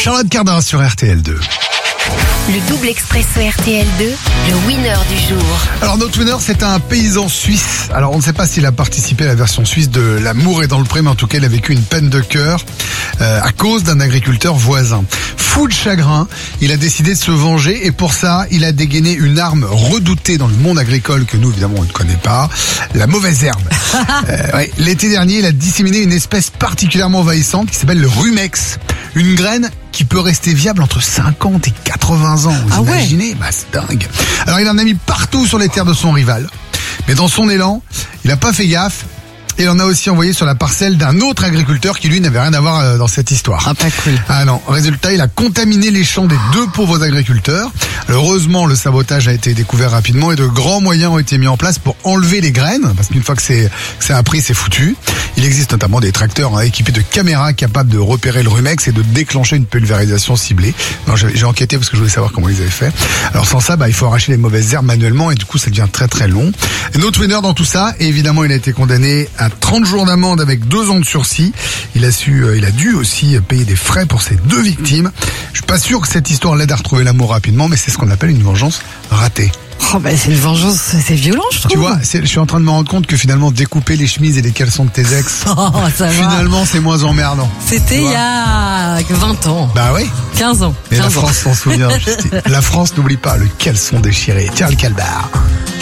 Charlotte Cardin sur RTL2. Le double expresso RTL2, le winner du jour. Alors notre winner, c'est un paysan suisse. Alors on ne sait pas s'il a participé à la version suisse de L'amour est dans le pré, mais en tout cas il a vécu une peine de cœur à cause d'un agriculteur voisin. Fou de chagrin, il a décidé de se venger et pour ça, il a dégainé une arme redoutée dans le monde agricole que nous évidemment on ne connaît pas, la mauvaise herbe. L'été dernier, il a disséminé une espèce particulièrement envahissante qui s'appelle le rumex. Une graine qui peut rester viable entre 50 et 80 ans. Vous imaginez ? Bah, c'est dingue. Alors, il en a mis partout sur les terres de son rival. Mais dans son élan, il n'a pas fait gaffe. Et il en a aussi envoyé sur la parcelle d'un autre agriculteur qui, lui, n'avait rien à voir dans cette histoire. Ah, pas cool. Ah non. Résultat, il a contaminé les champs des deux pauvres agriculteurs. Alors, heureusement, le sabotage a été découvert rapidement et de grands moyens ont été mis en place pour enlever les graines. Parce qu'une fois que c'est appris, c'est foutu. Il existe notamment des tracteurs équipés de caméras capables de repérer le rumex et de déclencher une pulvérisation ciblée. Non, j'ai enquêté parce que je voulais savoir comment ils avaient fait. Alors sans ça, il faut arracher les mauvaises herbes manuellement et du coup ça devient très très long. Et notre winner dans tout ça, et évidemment il a été condamné à 30 jours d'amende avec 2 ans de sursis. Il a dû aussi payer des frais pour ses 2 victimes. Je suis pas sûr que cette histoire l'aide à retrouver l'amour rapidement, mais c'est ce qu'on appelle une vengeance ratée. Oh c'est une vengeance, c'est violent, je trouve. Tu vois, je suis en train de me rendre compte que finalement découper les chemises et les caleçons de tes ex, finalement c'est moins emmerdant. C'était il y a 20 ans. Bah oui. 15 ans. Et la France s'en souvient. La France n'oublie pas le caleçon déchiré. Tiens le calbar.